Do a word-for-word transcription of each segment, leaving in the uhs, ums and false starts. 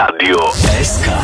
Radio S K.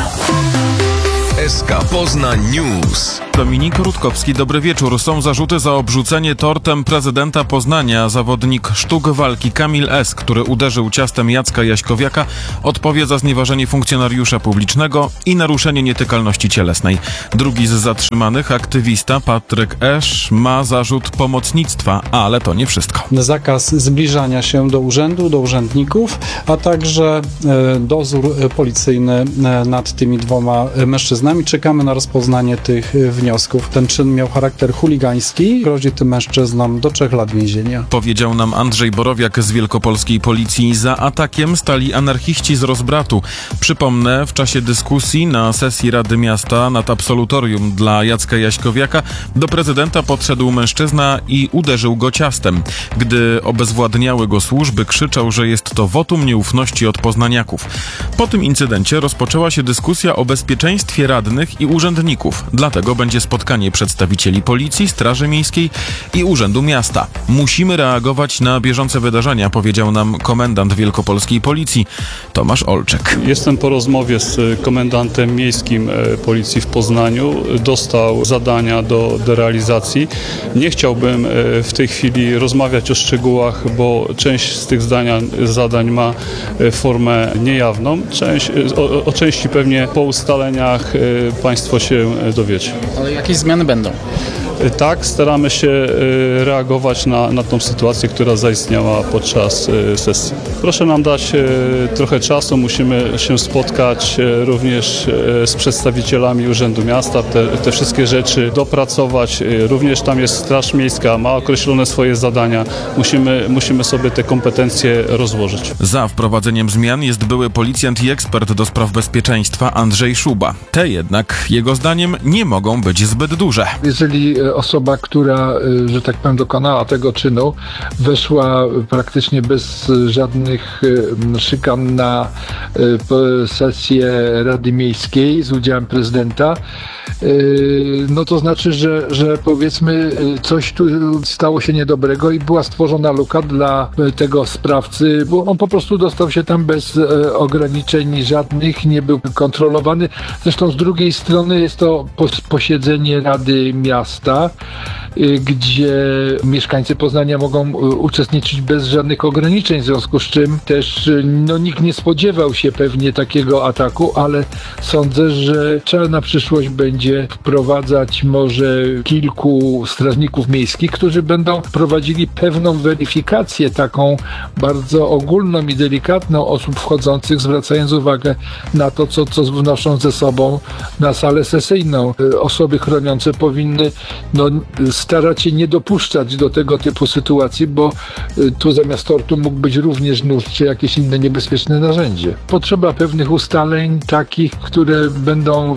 S K Poznań News. Dominik Rutkowski, dobry wieczór. Są zarzuty za obrzucenie tortem prezydenta Poznania. Zawodnik sztuk walki Kamil S., który uderzył ciastem Jacka Jaśkowiaka, odpowie za znieważenie funkcjonariusza publicznego i naruszenie nietykalności cielesnej. Drugi z zatrzymanych, aktywista Patryk Esz, ma zarzut pomocnictwa, ale to nie wszystko. Zakaz zbliżania się do urzędu, do urzędników, a także e, dozór policyjny e, nad tymi dwoma mężczyznami. Czekamy na rozpoznanie tych wniosków. Ten czyn miał charakter chuligański. Grozi tym mężczyznom do trzech lat więzienia. Powiedział nam Andrzej Borowiak z wielkopolskiej policji. Za atakiem stali anarchiści z Rozbratu. Przypomnę, w czasie dyskusji na sesji Rady Miasta nad absolutorium dla Jacka Jaśkowiaka do prezydenta podszedł mężczyzna i uderzył go ciastem. Gdy obezwładniały go służby, krzyczał, że jest to wotum nieufności od poznaniaków. Po tym incydencie rozpoczęła się dyskusja o bezpieczeństwie radnych i urzędników. Dlatego będzie spotkanie przedstawicieli Policji, Straży Miejskiej i Urzędu Miasta. Musimy reagować na bieżące wydarzenia, powiedział nam komendant wielkopolskiej Policji Tomasz Olczek. Jestem po rozmowie z komendantem miejskim Policji w Poznaniu. Dostał zadania do, do realizacji. Nie chciałbym w tej chwili rozmawiać o szczegółach, bo część z tych zdania, zadań ma formę niejawną. Część, o, o części pewnie po ustaleniach Państwo się dowiecie. Ale jakieś zmiany będą? Tak, staramy się reagować na, na tą sytuację, która zaistniała podczas sesji. Proszę nam dać trochę czasu, musimy się spotkać również z przedstawicielami Urzędu Miasta, te, te wszystkie rzeczy dopracować. Również tam jest Straż Miejska, ma określone swoje zadania. Musimy, musimy sobie te kompetencje rozłożyć. Za wprowadzeniem zmian jest były policjant i ekspert do spraw bezpieczeństwa Andrzej Szuba. Te jednak, jego zdaniem, nie mogą być zbyt duże. Jeżeli osoba, która, że tak powiem, dokonała tego czynu, weszła praktycznie bez żadnych szykan na sesję Rady Miejskiej z udziałem prezydenta, no to znaczy, że, że powiedzmy coś tu stało się niedobrego i była stworzona luka dla tego sprawcy, bo on po prostu dostał się tam bez ograniczeń żadnych, nie był kontrolowany. Zresztą z drugiej strony jest to posiedzenie Rady Miasta, gdzie mieszkańcy Poznania mogą uczestniczyć bez żadnych ograniczeń, w związku z czym też no, nikt nie spodziewał się pewnie takiego ataku, ale sądzę, że trzeba na przyszłość będzie wprowadzać może kilku strażników miejskich, którzy będą prowadzili pewną weryfikację taką bardzo ogólną i delikatną osób wchodzących, zwracając uwagę na to, co, co wnoszą ze sobą na salę sesyjną. Osoby chroniące powinny no, starać się nie dopuszczać do tego typu sytuacji, bo tu zamiast tortu mógł być również nóż czy jakieś inne niebezpieczne narzędzie. Potrzeba pewnych ustaleń takich, które będą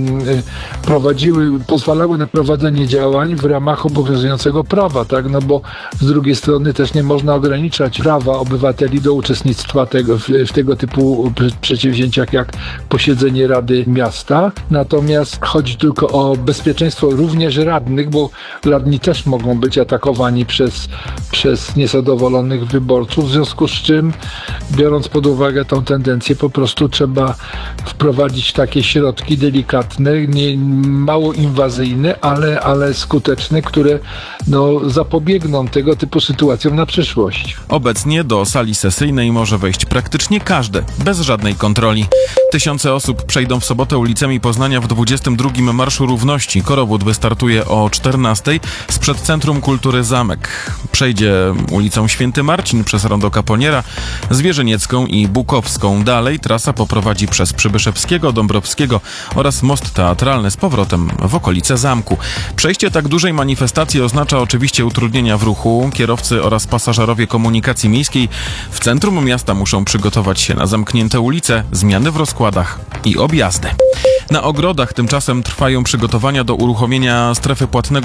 prowadziły, pozwalały na prowadzenie działań w ramach obowiązującego prawa, tak? No bo z drugiej strony też nie można ograniczać prawa obywateli do uczestnictwa tego, w, w tego typu przedsięwzięciach jak posiedzenie Rady Miasta. Natomiast chodzi tylko o bezpieczeństwo również radnych, bo radni też mogą być atakowani przez, przez niezadowolonych wyborców, w związku z czym, biorąc pod uwagę tą tendencję, po prostu trzeba wprowadzić takie środki delikatne, nie, mało inwazyjne, ale, ale skuteczne, które no, zapobiegną tego typu sytuacjom na przyszłość. Obecnie do sali sesyjnej może wejść praktycznie każdy, bez żadnej kontroli. Tysiące osób przejdą w sobotę ulicami Poznania w dwudziestym drugim Marszu Równości. Korowód wystartuje o czternastej sprzed Centrum Kultury Zamek. Przejdzie ulicą Święty Marcin przez Rondo Kaponiera, Zwierzyniecką i Bukowską. Dalej trasa poprowadzi przez Przybyszewskiego, Dąbrowskiego oraz Most Teatralny z powrotem w okolice zamku. Przejście tak dużej manifestacji oznacza oczywiście utrudnienia w ruchu. Kierowcy oraz pasażerowie komunikacji miejskiej w centrum miasta muszą przygotować się na zamknięte ulice, zmiany w rozkładach i objazdy. Na ogrodach tymczasem trwają przygotowania do uruchomienia strefy płatnego parkowania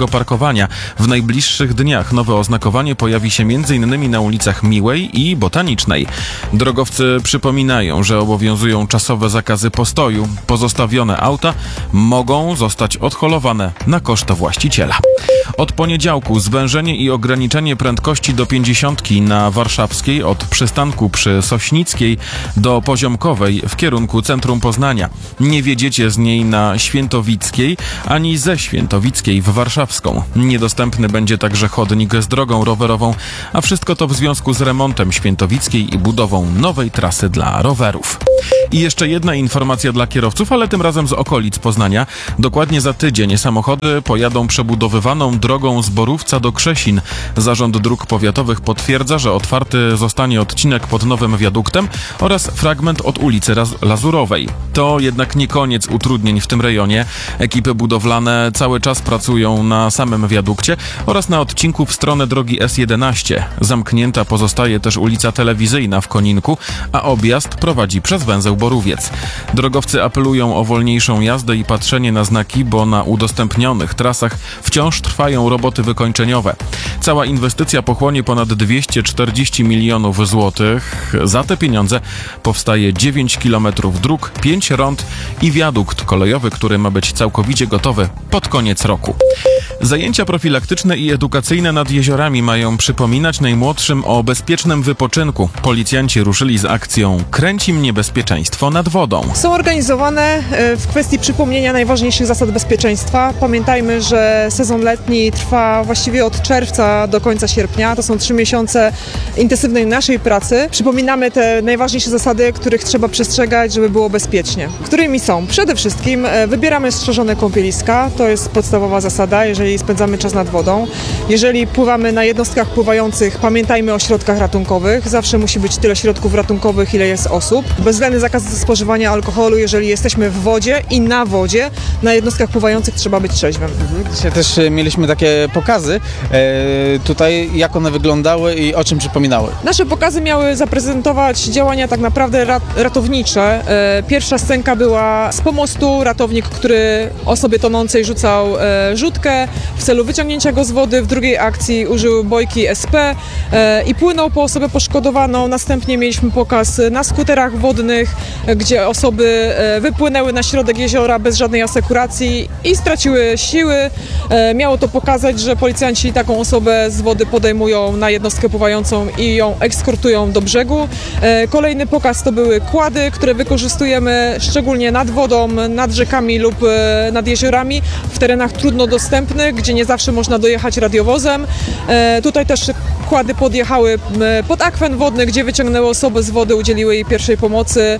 oznakowania. W najbliższych dniach nowe oznakowanie pojawi się między innymi na ulicach Miłej i Botanicznej. Drogowcy przypominają, że obowiązują czasowe zakazy postoju. Pozostawione auta mogą zostać odholowane na koszt właściciela. Od poniedziałku zwężenie i ograniczenie prędkości do pięćdziesiątki na Warszawskiej od przystanku przy Sośnickiej do Poziomkowej w kierunku centrum Poznania. Nie wjedziecie z niej na Świętowickiej ani ze Świętowickiej w Warszawską. Niedostępny będzie także chodnik z drogą rowerową, a wszystko to w związku z remontem Świętowickiej i budową nowej trasy dla rowerów. I jeszcze jedna informacja dla kierowców, ale tym razem z okolic Poznania. Dokładnie za tydzień samochody pojadą przebudowywaną drogą z Borówca do Krzesin. Zarząd Dróg Powiatowych potwierdza, że otwarty zostanie odcinek pod nowym wiaduktem oraz fragment od ulicy Lazurowej. To jednak nie koniec utrudnień w tym rejonie. Ekipy budowlane cały czas pracują na samym wiadukcie oraz na odcinku w stronę drogi S jedenaście. Zamknięta pozostaje też ulica Telewizyjna w Koninku, a objazd prowadzi przez węzeł Borówiec. Drogowcy apelują o wolniejszą jazdę i patrzenie na znaki, bo na udostępnionych trasach wciąż trwają roboty wykończeniowe. Cała inwestycja pochłonie ponad dwieście czterdzieści milionów złotych. Za te pieniądze powstaje dziewięć kilometrów dróg, pięć rond i wiadukt kolejowy, który ma być całkowicie gotowy pod koniec roku. Zajęcia profilaktyczne i edukacyjne nad jeziorami mają przypominać najmłodszym o bezpiecznym wypoczynku. Policjanci ruszyli z akcją Kręci mnie bezpieczeństwo nad wodą. Są organizowane w kwestii przypomnienia najważniejszych zasad bezpieczeństwa. Pamiętajmy, że sezon letni trwa właściwie od czerwca do końca sierpnia. To są trzy miesiące intensywnej naszej pracy. Przypominamy te najważniejsze zasady, których trzeba przestrzegać, żeby było bezpiecznie. Którymi są? Przede wszystkim wybieramy strzeżone kąpieliska. To jest podstawowa zasada, jeżeli spędzamy czas nad wodą. Jeżeli pływamy na jednostkach pływających, pamiętajmy o środkach ratunkowych. Zawsze musi być tyle środków ratunkowych, ile jest osób. Bezwzględny zakaz spożywania alkoholu, jeżeli jesteśmy w wodzie i na wodzie. Na jednostkach pływających trzeba być trzeźwym. Dzisiaj też mieliśmy takie pokazy. E, tutaj jak one wyglądały i o czym przypominały? Nasze pokazy miały zaprezentować działania tak naprawdę rat- ratownicze. E, pierwsza scenka była z pomostu. Ratownik, który osobie tonącej rzucał e, rzutkę w celu wyciągnięcia go z wody. W drugiej akcji użył bojki S P e, i płynął po osobę poszkodowaną. Następnie mieliśmy pokaz na skuterach wodnych, gdzie osoby e, wypłynęły na środek jeziora bez żadnej asekuracji i straciły siły. E, miało to pokazać, że policjanci taką osobę z wody podejmują na jednostkę pływającą i ją eskortują do brzegu. E, kolejny pokaz to były kłady, które wykorzystujemy szczególnie nad wodą, nad rzekami lub e, nad jeziorami, w terenach trudno dostępnych, gdzie nie zawsze można dojechać radiowozem. E, tutaj też kłady podjechały pod akwen wodny, gdzie wyciągnęły osobę z wody, udzieliły jej pierwszej pomocy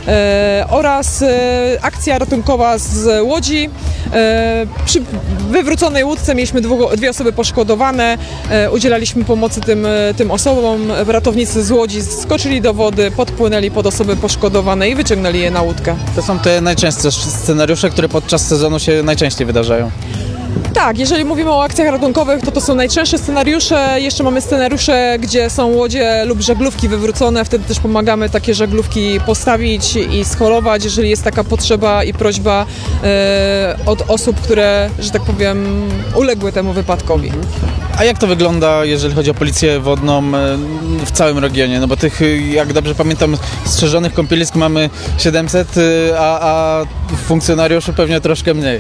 e, oraz e, akcja ratunkowa z łodzi. E, przy wywróconej łódce mieliśmy dwu, dwie osoby poszkodowane, e, udzielaliśmy pomocy tym, tym osobom. Ratownicy z łodzi skoczyli do wody, podpłynęli pod osoby poszkodowane i wyciągnęli je na łódkę. To są te najczęstsze scenariusze, które podczas sezonu się najczęściej wydarzają. Tak, jeżeli mówimy o akcjach ratunkowych, to to są najczęstsze scenariusze. Jeszcze mamy scenariusze, gdzie są łodzie lub żaglówki wywrócone. Wtedy też pomagamy takie żaglówki postawić i scholować, jeżeli jest taka potrzeba i prośba e, od osób, które, że tak powiem, uległy temu wypadkowi. A jak to wygląda, jeżeli chodzi o policję wodną w całym regionie? No bo tych, jak dobrze pamiętam, strzeżonych kąpielisk mamy siedemset, a, a funkcjonariuszy pewnie troszkę mniej.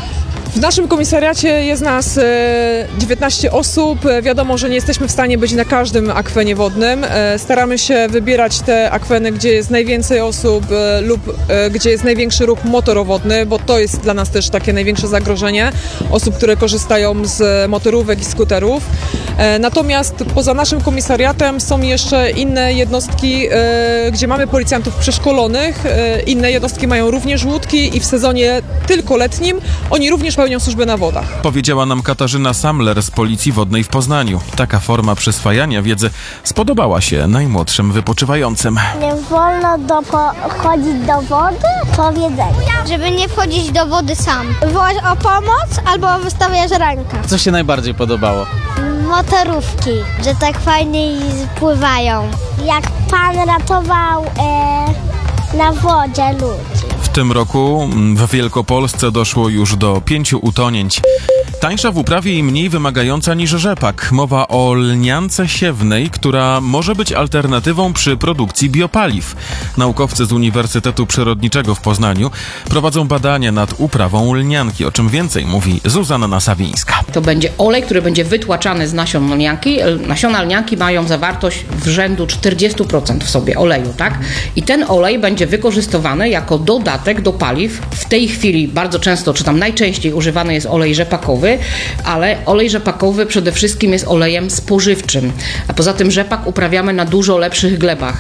W naszym komisariacie jest nas dziewiętnaście osób. Wiadomo, że nie jesteśmy w stanie być na każdym akwenie wodnym. Staramy się wybierać te akweny, gdzie jest najwięcej osób lub gdzie jest największy ruch motorowodny, bo to jest dla nas też takie największe zagrożenie osób, które korzystają z motorówek i skuterów. Natomiast poza naszym komisariatem są jeszcze inne jednostki, gdzie mamy policjantów przeszkolonych. Inne jednostki mają również łódki i w sezonie tylko letnim oni również pełnią służbę na wodach. Powiedziała nam Katarzyna Samler z Policji Wodnej w Poznaniu. Taka forma przyswajania wiedzy spodobała się najmłodszym wypoczywającym. Nie wolno do po- chodzić do wody? Powiedzenie. Żeby nie wchodzić do wody sam. Wołać o pomoc albo wystawiać rękę. Co się najbardziej podobało? Motorówki, że tak fajnie pływają. Jak pan ratował e, na wodzie ludzi. W tym roku w Wielkopolsce doszło już do pięciu utonięć. Tańsza w uprawie i mniej wymagająca niż rzepak. Mowa o lniance siewnej, która może być alternatywą przy produkcji biopaliw. Naukowcy z Uniwersytetu Przyrodniczego w Poznaniu prowadzą badania nad uprawą lnianki, o czym więcej mówi Zuzanna Sawińska. To będzie olej, który będzie wytłaczany z nasion lnianki. Nasiona lnianki mają zawartość w rzędu czterdzieści procent w sobie oleju, tak? I ten olej będzie wykorzystywany jako dodatek do paliw. W tej chwili bardzo często, czy tam najczęściej używany jest olej rzepakowy, ale olej rzepakowy przede wszystkim jest olejem spożywczym. A poza tym rzepak uprawiamy na dużo lepszych glebach.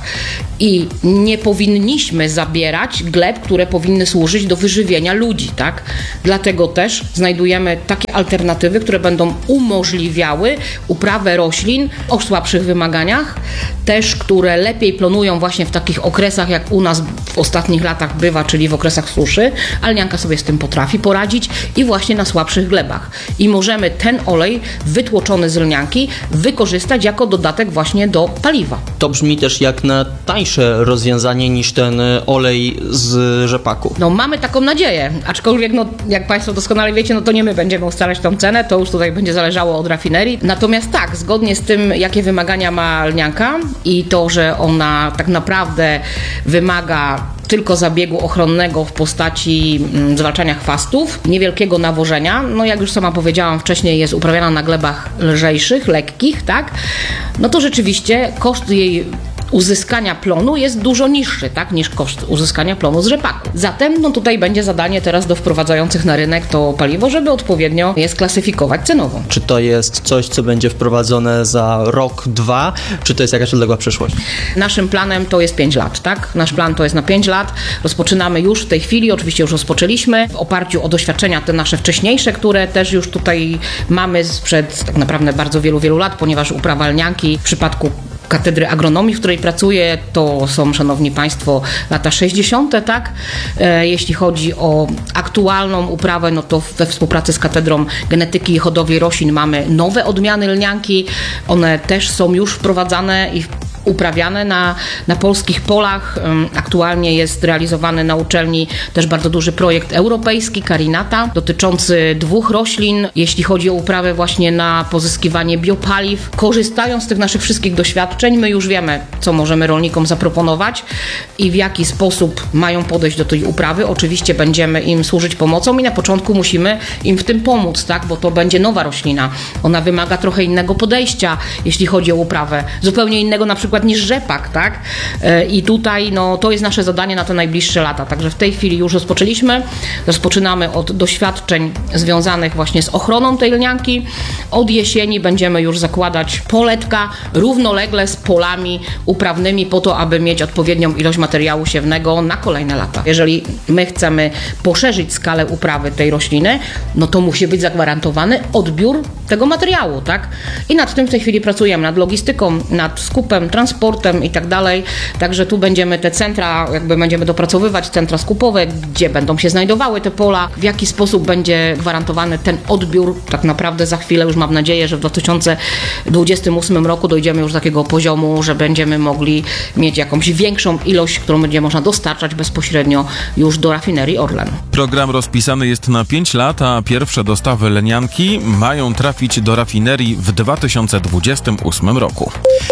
I nie powinniśmy zabierać gleb, które powinny służyć do wyżywienia ludzi, tak? Dlatego też znajdujemy takie alternatywy, które będą umożliwiały uprawę roślin o słabszych wymaganiach, też które lepiej plonują właśnie w takich okresach, jak u nas w ostatnich latach bywa, czyli w okresach suszy, a lnianka sobie z tym potrafi poradzić i właśnie na słabszych glebach. I możemy ten olej wytłoczony z lnianki wykorzystać jako dodatek właśnie do paliwa. To brzmi też jak na tańsze rozwiązanie niż ten olej z rzepaku. No mamy taką nadzieję, aczkolwiek no, jak Państwo doskonale wiecie, no to nie my będziemy ustalać tą cenę, to już tutaj będzie zależało od rafinerii. Natomiast tak, zgodnie z tym, jakie wymagania ma lnianka i to, że ona tak naprawdę wymaga tylko zabiegu ochronnego w postaci mm, zwalczania chwastów, niewielkiego nawożenia. No jak już sama powiedziałam wcześniej, jest uprawiana na glebach lżejszych, lekkich, tak? No to rzeczywiście koszt jej uzyskania plonu jest dużo niższy, tak, niż koszt uzyskania plonu z rzepaku. Zatem no tutaj będzie zadanie teraz do wprowadzających na rynek to paliwo, żeby odpowiednio je sklasyfikować cenowo. Czy to jest coś, co będzie wprowadzone za rok, dwa, czy to jest jakaś odległa przyszłość? Naszym planem to jest pięć lat, tak? Nasz plan to jest na pięć lat. Rozpoczynamy już w tej chwili, oczywiście już rozpoczęliśmy, w oparciu o doświadczenia te nasze wcześniejsze, które też już tutaj mamy sprzed tak naprawdę bardzo wielu, wielu lat, ponieważ uprawa lnianki w przypadku Katedry Agronomii, w której pracuję, to są, szanowni Państwo, lata sześćdziesiąte, tak? E, jeśli chodzi o aktualną uprawę, no to we współpracy z Katedrą Genetyki i Hodowli Roślin mamy nowe odmiany lnianki. One też są już wprowadzane i uprawiane na, na polskich polach. Aktualnie jest realizowany na uczelni też bardzo duży projekt europejski, Carinata, dotyczący dwóch roślin, jeśli chodzi o uprawę właśnie na pozyskiwanie biopaliw. Korzystając z tych naszych wszystkich doświadczeń, my już wiemy, co możemy rolnikom zaproponować i w jaki sposób mają podejść do tej uprawy. Oczywiście będziemy im służyć pomocą i na początku musimy im w tym pomóc, tak? Bo to będzie nowa roślina. Ona wymaga trochę innego podejścia, jeśli chodzi o uprawę. Zupełnie innego na przykład niż rzepak, tak? I tutaj no, to jest nasze zadanie na te najbliższe lata. Także w tej chwili już rozpoczęliśmy. Rozpoczynamy od doświadczeń związanych właśnie z ochroną tej lnianki. Od jesieni będziemy już zakładać poletka równolegle z polami uprawnymi po to, aby mieć odpowiednią ilość materiału siewnego na kolejne lata. Jeżeli my chcemy poszerzyć skalę uprawy tej rośliny, no to musi być zagwarantowany odbiór tego materiału, tak? I nad tym w tej chwili pracujemy, nad logistyką, nad skupem, transportem i tak dalej. Także tu będziemy te centra, jakby będziemy dopracowywać centra skupowe, gdzie będą się znajdowały te pola, w jaki sposób będzie gwarantowany ten odbiór. Tak naprawdę za chwilę już mam nadzieję, że w dwa tysiące dwudziestym ósmym roku dojdziemy już do takiego poziomu, że będziemy mogli mieć jakąś większą ilość, którą będzie można dostarczać bezpośrednio już do rafinerii Orlen. Program rozpisany jest na pięć lat, a pierwsze dostawy lnianki mają trafić do rafinerii w dwa tysiące dwudziestym ósmym roku.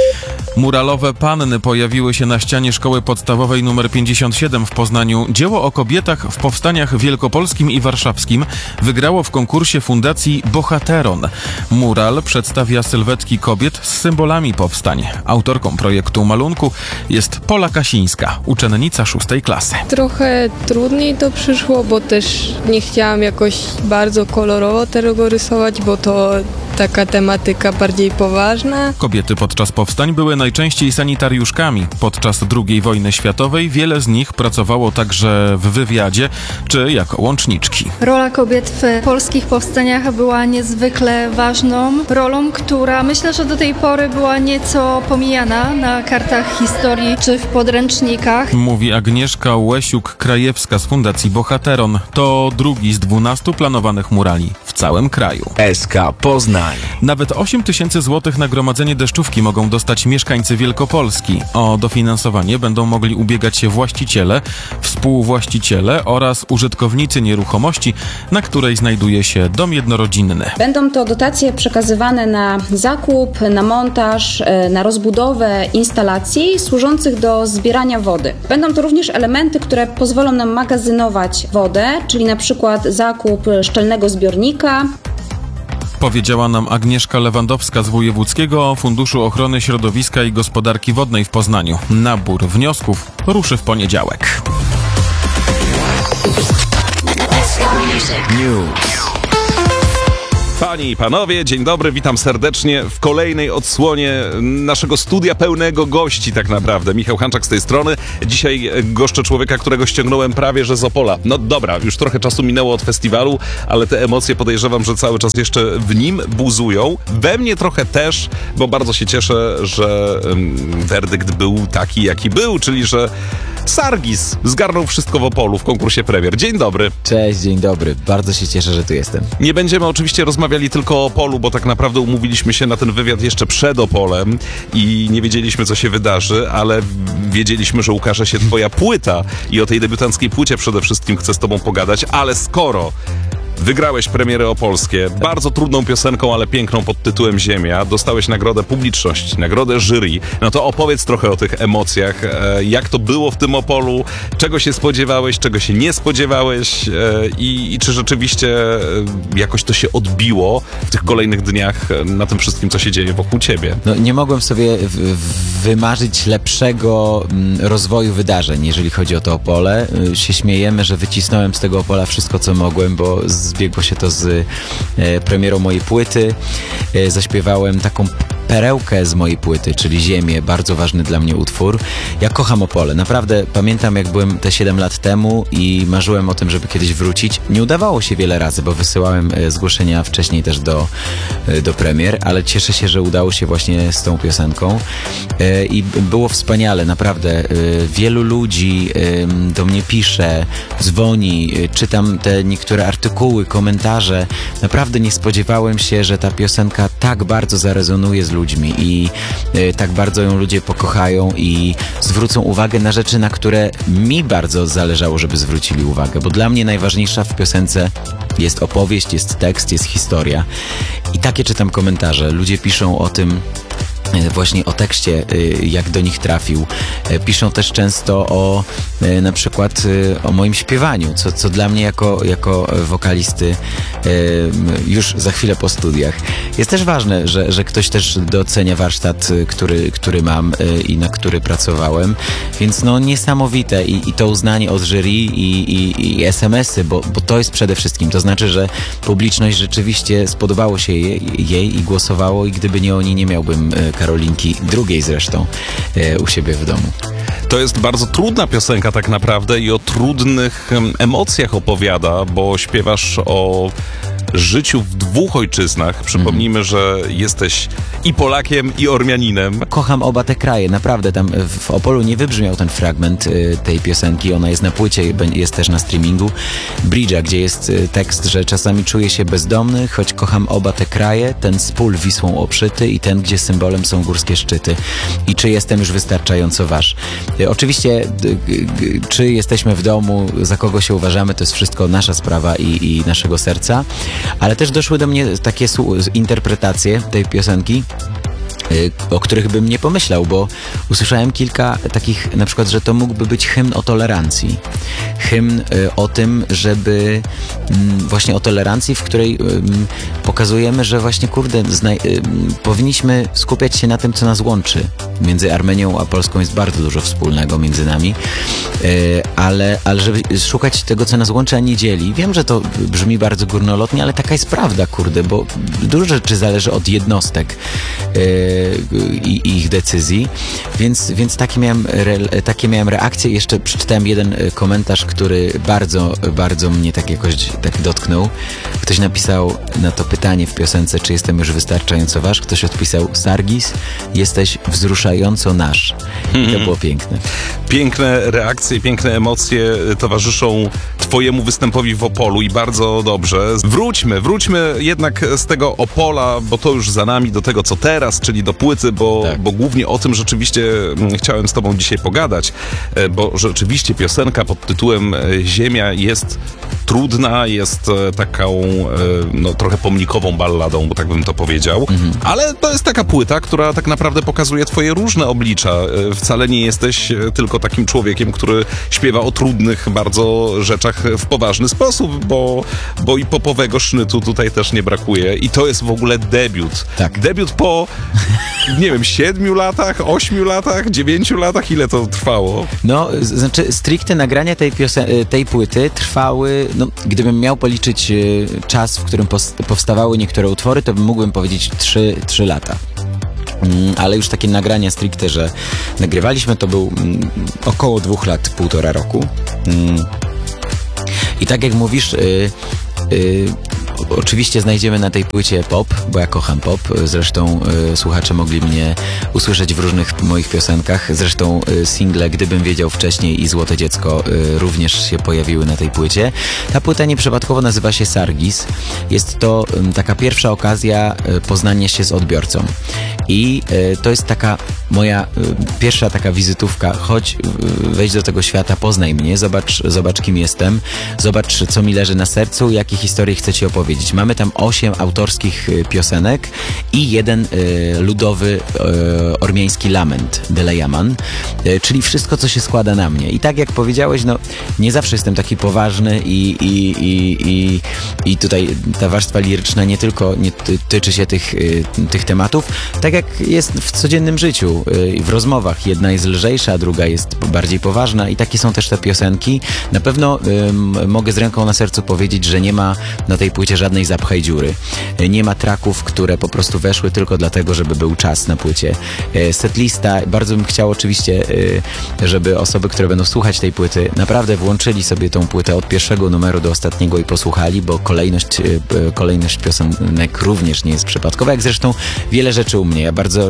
Muralowe panny pojawiły się na ścianie szkoły podstawowej nr pięćdziesiąt siedem w Poznaniu. Dzieło o kobietach w powstaniach wielkopolskim i warszawskim wygrało w konkursie Fundacji Bohateron. Mural przedstawia sylwetki kobiet z symbolami powstań. Autorką projektu malunku jest Pola Kasińska, uczennica szóstej klasy. Trochę trudniej to przyszło, bo też nie chciałam jakoś bardzo kolorowo tego rysować, bo to taka tematyka bardziej poważna. Kobiety podczas powstań były najczęściej sanitariuszkami. Podczas drugiej wojny światowej wiele z nich pracowało także w wywiadzie czy jako łączniczki. Rola kobiet w polskich powstaniach była niezwykle ważną rolą, która myślę, że do tej pory była nieco pomijana na kartach historii czy w podręcznikach. Mówi Agnieszka Łesiuk-Krajewska z Fundacji Bohateron. To drugi z dwunastu planowanych murali w całym kraju. S K Poznań. Nawet osiem tysięcy złotych na gromadzenie deszczówki mogą dostać mieszkańcy Wielkopolski. O dofinansowanie będą mogli ubiegać się właściciele, współwłaściciele oraz użytkownicy nieruchomości, na której znajduje się dom jednorodzinny. Będą to dotacje przekazywane na zakup, na montaż, na rozbudowę instalacji służących do zbierania wody. Będą to również elementy, które pozwolą nam magazynować wodę, czyli na przykład zakup szczelnego zbiornika. Powiedziała nam Agnieszka Lewandowska z Wojewódzkiego Funduszu Ochrony Środowiska i Gospodarki Wodnej w Poznaniu. Nabór wniosków ruszy w poniedziałek. News. Panie i panowie, dzień dobry, witam serdecznie w kolejnej odsłonie naszego studia pełnego gości tak naprawdę. Michał Hanczak z tej strony. Dzisiaj goszczę człowieka, którego ściągnąłem prawie że z Opola. No dobra, już trochę czasu minęło od festiwalu, ale te emocje podejrzewam, że cały czas jeszcze w nim buzują. We mnie trochę też, bo bardzo się cieszę, że um, werdykt był taki, jaki był, czyli że Sargis zgarnął wszystko w Opolu w konkursie premier. Dzień dobry. Cześć, dzień dobry. Bardzo się cieszę, że tu jestem. Nie będziemy oczywiście rozmawiali tylko o Opolu, bo tak naprawdę umówiliśmy się na ten wywiad jeszcze przed Opolem i nie wiedzieliśmy, co się wydarzy, ale wiedzieliśmy, że ukaże się twoja płyta i o tej debiutanckiej płycie przede wszystkim chcę z tobą pogadać, ale skoro wygrałeś premiery opolskie, bardzo trudną piosenką, ale piękną pod tytułem Ziemia. Dostałeś nagrodę publiczności, nagrodę jury. No to opowiedz trochę o tych emocjach. Jak to było w tym Opolu? Czego się spodziewałeś, czego się nie spodziewałeś? I, i czy rzeczywiście jakoś to się odbiło w tych kolejnych dniach na tym wszystkim, co się dzieje wokół ciebie? No, nie mogłem sobie w, w, wymarzyć lepszego m, rozwoju wydarzeń, jeżeli chodzi o to Opole. Się śmiejemy, że wycisnąłem z tego Opola wszystko, co mogłem, bo zbiegło się to z e, premierą mojej płyty. E, zaśpiewałem taką perełkę z mojej płyty, czyli Ziemię, bardzo ważny dla mnie utwór. Ja kocham Opole. Naprawdę pamiętam, jak byłem te siedem lat temu i marzyłem o tym, żeby kiedyś wrócić. Nie udawało się wiele razy, bo wysyłałem e, zgłoszenia wcześniej też do, e, do premier, ale cieszę się, że udało się właśnie z tą piosenką. E, I było wspaniale, naprawdę. E, wielu ludzi e, do mnie pisze, dzwoni, e, czytam te niektóre artykuły, komentarze. Naprawdę nie spodziewałem się, że ta piosenka tak bardzo zarezonuje z ludźmi i y, tak bardzo ją ludzie pokochają i zwrócą uwagę na rzeczy, na które mi bardzo zależało, żeby zwrócili uwagę, bo dla mnie najważniejsza w piosence jest opowieść, jest tekst, jest historia. I takie czytam komentarze. Ludzie piszą o tym, właśnie o tekście, jak do nich trafił. Piszą też często o na przykład o moim śpiewaniu, co, co dla mnie jako, jako wokalisty już za chwilę po studiach jest też ważne, że, że ktoś też docenia warsztat, który, który mam i na który pracowałem, więc no niesamowite i, i to uznanie od jury i, i, i es em esy, bo, bo to jest przede wszystkim, to znaczy, że publiczność rzeczywiście spodobało się jej, jej i głosowało i gdyby nie oni, nie miałbym Karolinki, drugiej zresztą, e, u siebie w domu. To jest bardzo trudna piosenka tak naprawdę i o trudnych emocjach opowiada, bo śpiewasz o życiu w dwóch ojczyznach. Przypomnijmy, mm. że jesteś i Polakiem, i Ormianinem. Kocham oba te kraje, naprawdę. Tam w Opolu nie wybrzmiał ten fragment y, tej piosenki. Ona jest na płycie, jest też na streamingu. Bridge'a, gdzie jest y, tekst, że czasami czuję się bezdomny, choć kocham oba te kraje. Ten z pól Wisłą obszyty i ten, gdzie symbolem są górskie szczyty. I czy jestem już wystarczająco wasz? Y, oczywiście, y, y, czy jesteśmy w domu, za kogo się uważamy, to jest wszystko nasza sprawa i, i naszego serca. Ale też doszły do mnie takie interpretacje tej piosenki, o których bym nie pomyślał, bo usłyszałem kilka takich, na przykład, że to mógłby być hymn o tolerancji. Hymn y, o tym, żeby y, właśnie o tolerancji, w której y, pokazujemy, że właśnie, kurde, zna- y, powinniśmy skupiać się na tym, co nas łączy. Między Armenią a Polską jest bardzo dużo wspólnego między nami, y, ale, ale żeby szukać tego, co nas łączy, a nie dzieli. Wiem, że to brzmi bardzo górnolotnie, ale taka jest prawda, kurde, bo dużo rzeczy zależy od jednostek y, i, i ich decyzji, więc, więc takie, miałem re, takie miałem reakcje. Jeszcze przeczytałem jeden komentarz, który bardzo, bardzo mnie tak jakoś tak dotknął. Ktoś napisał na to pytanie w piosence, czy jestem już wystarczająco wasz. Ktoś odpisał: Sargis, jesteś wzruszająco nasz. I to było piękne. Piękne reakcje, piękne emocje towarzyszą twojemu występowi w Opolu i bardzo dobrze. Wróćmy, wróćmy jednak z tego Opola, bo to już za nami, do tego co teraz, czyli do płyty, bo, tak. bo głównie o tym rzeczywiście chciałem z tobą dzisiaj pogadać, bo rzeczywiście piosenka pod tytułem Ziemia jest trudna, jest taką no, trochę pomnikową balladą, bo tak bym to powiedział, mhm. ale to jest taka płyta, która tak naprawdę pokazuje twoje różne oblicza. Wcale nie jesteś tylko takim człowiekiem, który śpiewa o trudnych bardzo rzeczach w poważny sposób, bo, bo i popowego sznytu tutaj też nie brakuje i to jest w ogóle debiut. Tak. Debiut po, nie wiem, siedmiu latach, ośmiu latach, dziewięciu latach, ile to trwało? No, znaczy stricte nagrania tej, piosen- tej płyty trwały, no, gdybym miał policzyć y, czas, w którym pos- powstawały niektóre utwory, to mógłbym powiedzieć trzy lata. Mm, ale już takie nagrania stricte, że nagrywaliśmy, to był mm, około dwóch lat, półtora roku. Mm. I tak jak mówisz, y, y, oczywiście znajdziemy na tej płycie pop, bo ja kocham pop. Zresztą y, słuchacze mogli mnie usłyszeć w różnych moich piosenkach. Zresztą y, single Gdybym wiedział wcześniej i Złote dziecko y, również się pojawiły na tej płycie. Ta płyta nieprzypadkowo nazywa się Sargis. Jest to y, taka pierwsza okazja y, poznania się z odbiorcą. I y, to jest taka moja y, pierwsza taka wizytówka. Chodź, y, wejdź do tego świata, poznaj mnie, zobacz, zobacz kim jestem, zobacz co mi leży na sercu, jakie historie chcę ci opowiedzieć. Mamy tam osiem autorskich piosenek i jeden y, ludowy y, ormiański lament, Deleyaman, y, czyli wszystko, co się składa na mnie. I tak jak powiedziałeś, no nie zawsze jestem taki poważny i, i, i, i, i tutaj ta warstwa liryczna nie tylko nie ty, tyczy się tych, y, tych tematów, tak jak jest w codziennym życiu, y, w rozmowach. Jedna jest lżejsza, a druga jest bardziej poważna i takie są też te piosenki. Na pewno y, mogę z ręką na sercu powiedzieć, że nie ma na tej płycie żadnej zapchaj dziury. Nie ma traków, które po prostu weszły tylko dlatego, żeby był czas na płycie. Setlista, bardzo bym chciał oczywiście, żeby osoby, które będą słuchać tej płyty, naprawdę włączyli sobie tą płytę od pierwszego numeru do ostatniego i posłuchali, bo kolejność, kolejność piosenek również nie jest przypadkowa, jak zresztą wiele rzeczy u mnie. Ja bardzo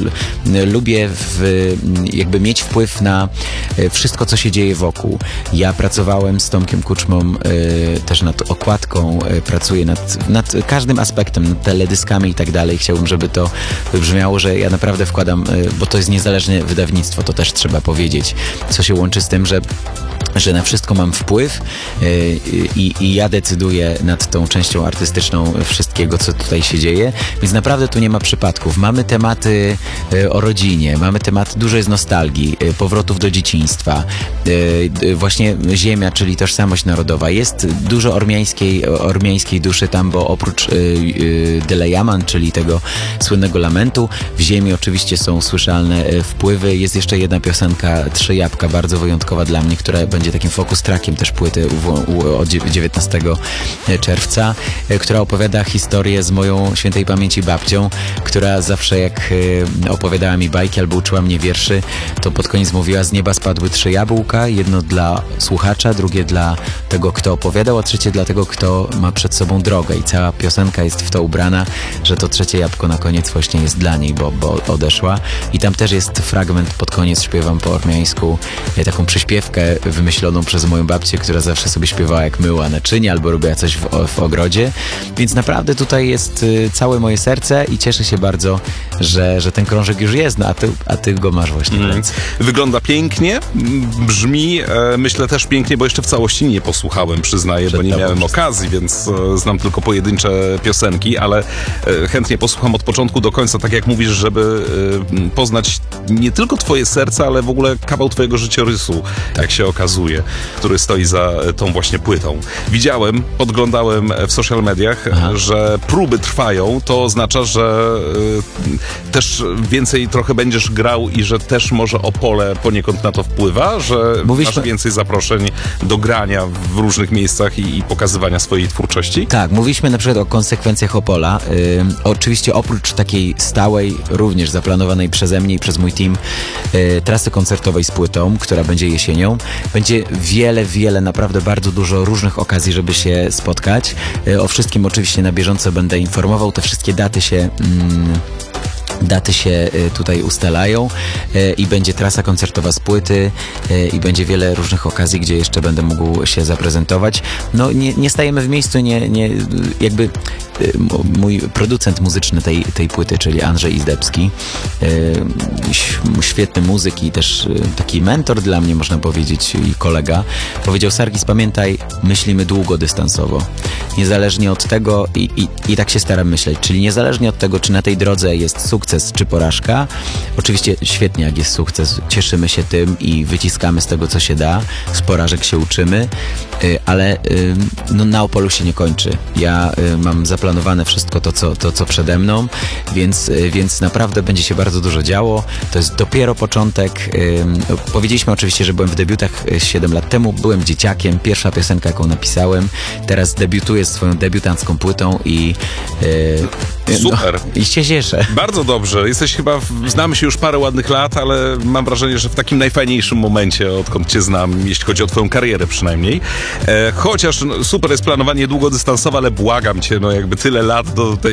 lubię w, jakby mieć wpływ na wszystko, co się dzieje wokół. Ja pracowałem z Tomkiem Kuczmą też nad okładką, pracuję nad, nad każdym aspektem, nad teledyskami i tak dalej. Chciałbym, żeby to brzmiało, że ja naprawdę wkładam, bo to jest niezależne wydawnictwo, to też trzeba powiedzieć, co się łączy z tym, że że na wszystko mam wpływ yy, i, i ja decyduję nad tą częścią artystyczną wszystkiego, co tutaj się dzieje, więc naprawdę tu nie ma przypadków. Mamy tematy yy, o rodzinie, mamy tematy, dużo jest nostalgii, yy, powrotów do dzieciństwa, yy, yy, właśnie ziemia, czyli tożsamość narodowa. Jest dużo ormiańskiej, ormiańskiej duszy tam, bo oprócz yy, yy, Deleyaman, czyli tego słynnego lamentu, w ziemi oczywiście są słyszalne yy, wpływy. Jest jeszcze jedna piosenka, Trzy jabłka, bardzo wyjątkowa dla mnie, która będzie takim focus trackiem też płyty od dziewiętnastego czerwca, która opowiada historię z moją świętej pamięci babcią, która zawsze jak opowiadała mi bajki albo uczyła mnie wierszy, to pod koniec mówiła: z nieba spadły trzy jabłka, jedno dla słuchacza, drugie dla tego, kto opowiadał, a trzecie dla tego, kto ma przed sobą drogę. I cała piosenka jest w to ubrana, że to trzecie jabłko na koniec właśnie jest dla niej, bo, bo odeszła. I tam też jest fragment, pod koniec śpiewam po ormiańsku taką przyśpiewkę wymyśloną przez moją babcię, która zawsze sobie śpiewała, jak myła naczynie albo robiła coś w, w ogrodzie. Więc naprawdę tutaj jest y, całe moje serce i cieszę się bardzo, że, że ten krążek już jest, no a ty, a ty go masz właśnie. Mm. Wygląda pięknie, brzmi, e, myślę też pięknie, bo jeszcze w całości nie posłuchałem, przyznaję, Przed bo nie miałem wszystko. okazji, więc e, znam tylko pojedyncze piosenki, ale e, chętnie posłucham od początku do końca, tak jak mówisz, żeby e, poznać nie tylko twoje serce, ale w ogóle kawał twojego życiorysu, tak. jak się okazuje, który stoi za tą właśnie płytą. Widziałem, podglądałem w social mediach, Aha. że próby trwają, to oznacza, że y, też więcej trochę będziesz grał i że też może Opole poniekąd na to wpływa, że Mówisz, masz więcej zaproszeń do grania w różnych miejscach i, i pokazywania swojej twórczości? Tak, mówiliśmy na przykład o konsekwencjach Opola. Yy, oczywiście oprócz takiej stałej, również zaplanowanej przeze mnie i przez mój team yy, trasy koncertowej z płytą, która będzie jesienią, będzie wiele, wiele, naprawdę bardzo dużo różnych okazji, żeby się spotkać. O wszystkim oczywiście na bieżąco będę informował. Te wszystkie daty się mm, Daty się y, tutaj ustalają y, i będzie trasa koncertowa z płyty y, i będzie wiele różnych okazji, gdzie jeszcze będę mógł się zaprezentować. No nie, nie stajemy w miejscu, nie, nie jakby y, mój producent muzyczny tej, tej płyty, czyli Andrzej Izdebski, y, świetny muzyk i też y, taki mentor dla mnie, można powiedzieć, i kolega, powiedział: Sargis, pamiętaj, myślimy długodystansowo. Niezależnie od tego, i, i, i tak się staram myśleć, czyli niezależnie od tego, czy na tej drodze jest sukces, czy porażka. Oczywiście świetnie, jak jest sukces, cieszymy się tym i wyciskamy z tego, co się da, z porażek się uczymy, y, ale y, no, na Opolu się nie kończy. Ja y, mam zaplanowane wszystko to, co, to, co przede mną, więc, y, więc naprawdę będzie się bardzo dużo działo. To jest dopiero początek. Y, powiedzieliśmy oczywiście, że byłem w debiutach siedem lat temu, byłem dzieciakiem, pierwsza piosenka, jaką napisałem, teraz debiutuję swoją debiutancką płytą i y, super. No, i się cieszę. Bardzo dobrze. Jesteś chyba, w, znamy się już parę ładnych lat, ale mam wrażenie, że w takim najfajniejszym momencie, odkąd cię znam, jeśli chodzi o twoją karierę przynajmniej. E, chociaż no, super jest planowanie długodystansowe, ale błagam cię, no jakby tyle lat do tej